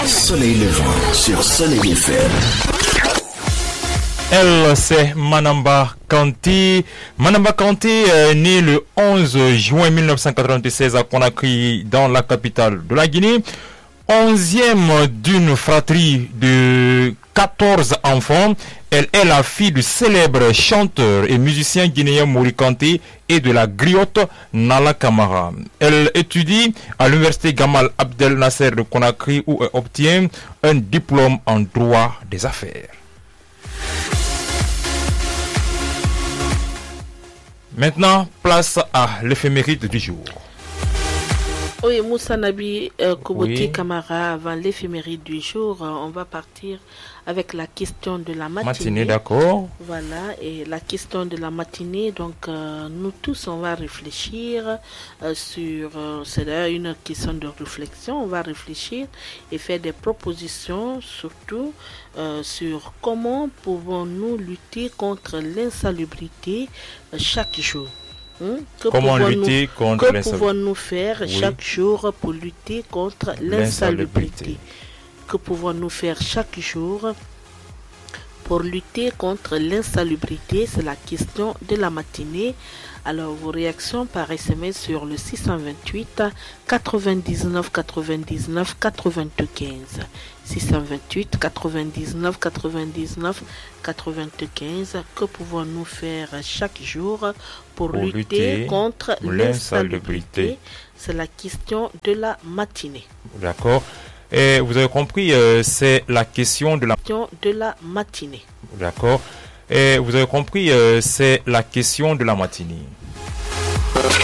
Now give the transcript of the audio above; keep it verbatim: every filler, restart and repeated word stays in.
Soleil levant sur Soleil F M. Elle, c'est Manamba Kanté. Manamba Kanté est né le onze juin mille neuf cent quatre-vingt-seize à Conakry, dans la capitale de la Guinée. Onzième d'une fratrie de quatorze enfants, elle est la fille du célèbre chanteur et musicien guinéen Mori Kanté et de la griotte Nala Kamara. Elle étudie à l'université Gamal Abdel Nasser de Conakry où elle obtient un diplôme en droit des affaires. Maintenant, place à l'éphéméride du jour. Oui, Moussa Nabi euh, Koboti Oui. Kamara, avant l'éphéméride du jour, euh, on va partir avec la question de la matinée. Matinée, d'accord. Voilà, et la question de la matinée, donc euh, nous tous, on va réfléchir euh, sur, euh, c'est d'ailleurs une question de réflexion, on va réfléchir et faire des propositions, surtout euh, sur comment pouvons-nous lutter contre l'insalubrité euh, chaque jour. Hum, que Comment pouvons-nous- lutter contre Que l'insalubrité? pouvons-nous faire Oui. chaque jour pour lutter contre L'insalubrité. l'insalubrité? Que pouvons-nous faire chaque jour pour lutter contre l'insalubrité? C'est la question de la matinée. Alors, vos réactions par S M S sur le six cent vingt-huit quatre-vingt-dix-neuf quatre-vingt-dix-neuf quatre-vingt-quinze. six cent vingt-huit quatre-vingt-dix-neuf quatre-vingt-dix-neuf quatre-vingt-quinze. Que pouvons-nous faire chaque jour pour, Pour lutter, lutter contre contre l'insalubrité? l'insalubrité. C'est la question de la matinée. D'accord. Et vous avez compris, euh, c'est la question de la... Question de la matinée. D'accord. Et vous avez compris, euh, c'est la question de la matinée.